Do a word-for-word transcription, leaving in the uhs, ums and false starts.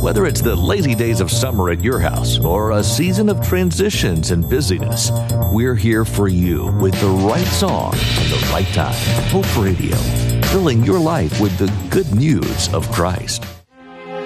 Whether it's the lazy days of summer at your house or a season of transitions and busyness, we're here for you with the right song at the right time. Hope Radio, filling your life with the good news of Christ.